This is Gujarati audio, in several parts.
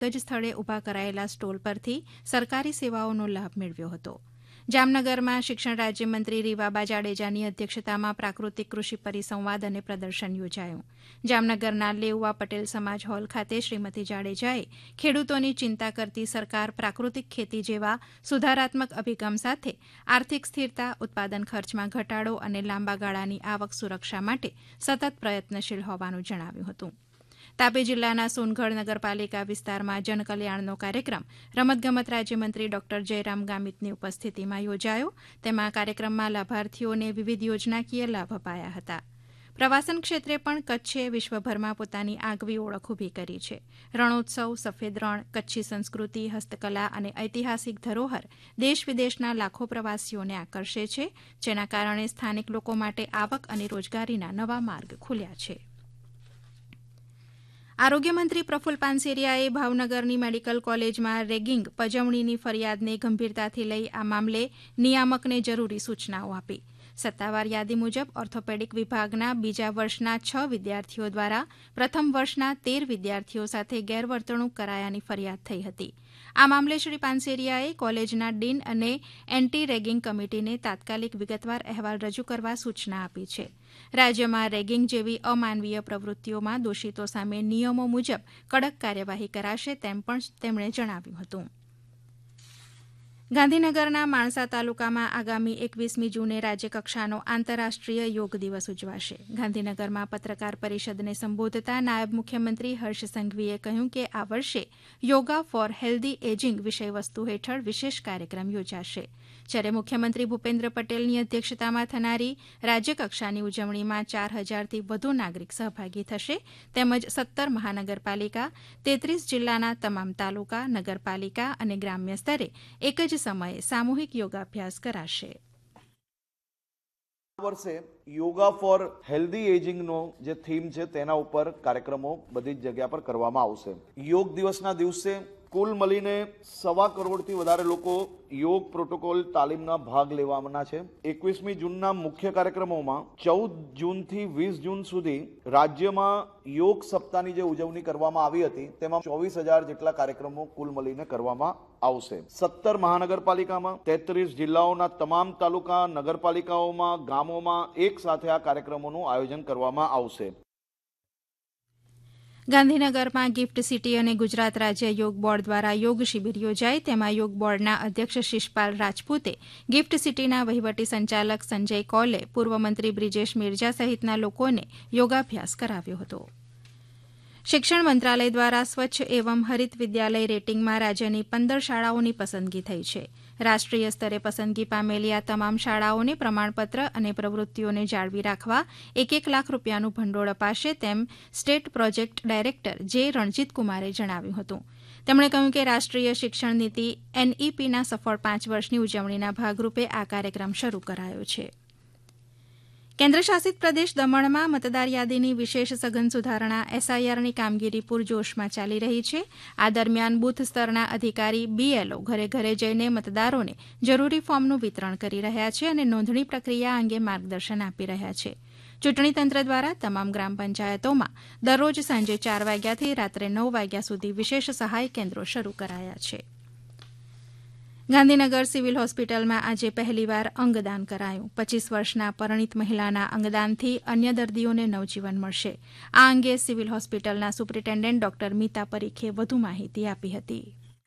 જ સ્થળે ઊભા કરાયેલા સ્ટોલ પરથી સરકારી સેવાઓનો લાભ મેળવ્યો હતો. જામનગરમાં શિક્ષણ રાજ્યમંત્રી રીવાબા જાડેજાની અધ્યક્ષતામાં પ્રાકૃતિક કૃષિ પરિસંવાદ અને પ્રદર્શન યોજાયું. જામનગરના લેઉવા પટેલ સમાજ હોલ ખાતે શ્રીમતી જાડેજાએ ખેડૂતોની ચિંતા કરતી સરકાર પ્રાકૃતિક ખેતી જેવા સુધારાત્મક અભિગમ સાથે આર્થિક સ્થિરતા, ઉત્પાદન ખર્ચમાં ઘટાડો અને લાંબા ગાળાની આવક સુરક્ષા માટે સતત પ્રયત્નશીલ હોવાનું જણાવ્યું હતું. તાપી જિલ્લાના સોનગઢ નગરપાલિકા વિસ્તારમાં જનકલ્યાણનો કાર્યક્રમ રમતગમત રાજ્યમંત્રી ડોક્ટર જયરામ ગામિતની ઉપસ્થિતિમાં યોજાયો. તેમાં કાર્યક્રમમાં લાભાર્થીઓને વિવિધ યોજનાકીય લાભ અપાયા હતા. પ્રવાસન ક્ષેત્રે પણ કચ્છે વિશ્વભરમાં પોતાની આગવી ઓળખ ઊભી કરી છે. રણોત્સવ, સફેદ રણ, કચ્છી સંસ્કૃતિ, હસ્તકલા અને ઐતિહાસિક ધરોહર દેશ વિદેશના લાખો પ્રવાસીઓને આકર્ષે છે, જેના કારણે સ્થાનિક લોકો માટે આવક અને રોજગારીના નવા માર્ગ ખુલ્યા છે. આરોગ્યમંત્રી પ્રફુલ્લ પાનસેરિયાએ ભાવનગરની મેડિકલ કોલેજમાં રેગિંગ પજવણીની ફરિયાદને ગંભીરતાથી લઈ આ મામલે નિયામકને જરૂરી સૂચનાઓ આપી. સત્તાવાર યાદી મુજબ ઓર્થોપેડિક વિભાગના બીજા વર્ષના 6 વિદ્યાર્થીઓ દ્વારા પ્રથમ વર્ષના 13 વિદ્યાર્થીઓ સાથે ગેરવર્તણૂક કરાયાની ફરિયાદ થઈ હતી. આ મામલે શ્રી પાનસેરિયાએ કોલેજના ડીન અને એન્ટી રેગિંગ કમિટીને તાત્કાલિક વિગતવાર અહેવાલ રજૂ કરવા સૂચના આપી છે. રાજ્યમાં રેગિંગ જેવી અમાનવીય પ્રવૃત્તિઓમાં દોષિતો સામે નિયમો મુજબ કડક કાર્યવાહી કરાશે તેમ પણ તેમણે જણાવ્યું હતું. ગાંધીનગરના માણસા તાલુકામાં આગામી 21મી જૂને રાજ્યકક્ષાનો આંતરરાષ્ટ્રીય યોગ દિવસ ઉજવાશે. ગાંધીનગરમાં પત્રકાર પરિષદને સંબોધતા નાયબ મુખ્યમંત્રી હર્ષ સંઘવીએ કહ્યું કે આ વર્ષે યોગા ફોર હેલ્ધી એજિંગ વિષયવસ્તુ હેઠળ વિશેષ કાર્યક્રમ યોજાશે. જ્યારે મુખ્યમંત્રી ભૂપેન્દ્ર પટેલની અધ્યક્ષતામાં થનારી રાજ્યકક્ષાની ઉજવણીમાં 4000થી વધુ નાગરિક સહભાગી થશે. તેમજ 17 મહાનગરપાલિકા, 33 જિલ્લાના તમામ તાલુકા, નગરપાલિકા અને ગ્રામ્ય સ્તરે એક જ સમયે સામૂહિક યોગાભ્યાસ કરાશે. વર્ષે યોગા ફોર હેલ્ધી એજિંગનો જે થીમ છે તેના ઉપર કાર્યક્રમો બધી જ જગ્યા પર કરવામાં આવશે. યોગ દિવસના દિવસે કુલ મળીને 1.25 કરોડથી વધારે લોકો યોગ પ્રોટોકોલ તાલીમના ભાગ લેવાના છે. 21મી જૂનના મુખ્ય કાર્યક્રમોમાં 14 જૂનથી 20 જૂન સુધી રાજ્યમાં યોગ સપ્તાહની જે ઉજવણી કરવામાં આવી હતી તેમાં 24,000 જેટલા કાર્યક્રમો કુલ મળીને કરવામાં આવશે. 17 મહાનગરપાલિકામાં 33 જિલ્લાઓના તમામ તાલુકા, નગરપાલિકાઓમાં, ગામોમાં એક સાથે આ કાર્યક્રમોનું આયોજન કરવામાં આવશે. ગાંધીનગરમાં ગિફ્ટ સિટી અને ગુજરાત રાજ્ય યોગ બોર્ડ દ્વારા યોગ શિબિર યોજાઈ. તેમાં યોગ બોર્ડના અધ્યક્ષ શિષપાલ રાજપૂતે ગિફ્ટ સિટીના વહીવટી સંચાલક સંજય કૌલે, પૂર્વ મંત્રી બ્રિજેશ મિર્જા સહિતના લોકોને યોગાભ્યાસ કરાવ્યો હતો. શિક્ષણ મંત્રાલય દ્વારા સ્વચ્છ એવં હરિત વિદ્યાલય રેટિંગમાં રાજ્યની 15 શાળાઓની પસંદગી થઈ છે. રાષ્ટ્રીય સ્તરે પસંદગી પામેલી આ તમામ શાળાઓને પ્રમાણપત્ર અને પ્રવૃત્તિઓને જાળવી રાખવા 1 લાખ રૂપિયાનું ભંડોળ અપાશે તેમ સ્ટેટ પ્રોજેક્ટ ડાયરેક્ટર જે રણજીતકુમારે જણાવ્યું હતું. તેમણે કહ્યું કે રાષ્ટ્રીય શિક્ષણ નીતિ NEPના સફળ 5 વર્ષની ઉજવણીના ભાગરૂપે આ કાર્યક્રમ શરૂ કરાયો છે. કેન્દ્રશાસિત પ્રદેશ દમણમાં મતદાર યાદીની વિશેષ સઘન સુધારણા SIRની કામગીરી પૂરજોશમાં ચાલી રહી છે. આ દરમિયાન બૂથ સ્તરના અધિકારી BLO ઘરે ઘરે જઈને મતદારોને જરૂરી ફોર્મનું વિતરણ કરી રહ્યા છે અને નોંધણી પ્રક્રિયા અંગે માર્ગદર્શન આપી રહ્યા છે. ચૂંટણી તંત્ર દ્વારા તમામ ગ્રામ પંચાયતોમાં દરરોજ સાંજે 4 વાગ્યાથી રાત્રે 9 વાગ્યા સુધી વિશેષ સહાય કેન્દ્રો શરૂ કરાયા છે. ગાંધીનગર સિવિલ હોસ્પિટલમાં આજે પહેલીવાર અંગદાન કરાયું. 25 વર્ષના પરિણીત મહિલાના અંગદાનથી અન્ય દર્દીઓને નવજીવન મળશે. આ અંગે સિવિલ હોસ્પિટલના સુપ્રિન્ટેન્ડન્ટ ડોક્ટર મીતા પરીખે વધુ માહિતી આપી હતી.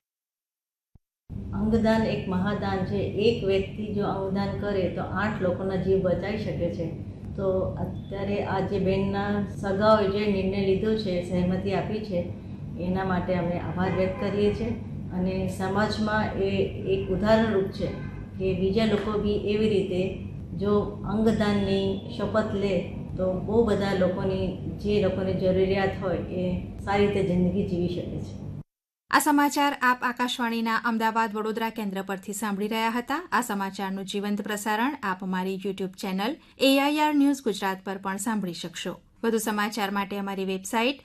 અંગદાન એક મહાદાન છે. એક વ્યક્તિ જો અંગદાન કરે તો 8 લોકોના જીવ બચાવી શકે છે. તો અત્યારે આ જે બેનના સગાઓએ જે નિર્ણય લીધો છે, સહેમતી આપી છે, એના માટે અમે આભાર વ્યક્ત કરીએ છીએ. અને સમાજમાં એ એક ઉદાહરણરૂપ છે કે બીજા લોકો બી એવી રીતે જો અંગદાનની શપથ લે તો બહુ બધા લોકોની જે લોકોને જરૂરિયાત હોય એ સારી રીતે જિંદગી જીવી શકે છે. આ સમાચાર આપ આકાશવાણીના અમદાવાદ વડોદરા કેન્દ્ર પરથી સાંભળી રહ્યા હતા. આ સમાચારનું જીવંત પ્રસારણ આપ અમારી YouTube channel AIR news Gujarat પર પણ સાંભળી શકશો. વધુ સમાચાર માટે અમારી વેબસાઇટ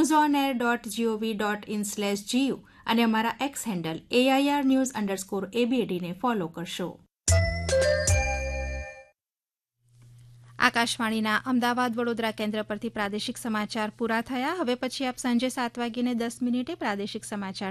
newsonair.gov.in/gu અને અમારા એક્સ હેન્ડલ AIR_news_ABD ને ફોલો કરશો. આકાશવાણીના અમદાવાદ વડોદરા કેન્દ્ર પરથી પ્રાદેશિક સમાચાર પૂરા થયા. હવે પછી આપ સાંજે 7:10 પ્રાદેશિક સમાચાર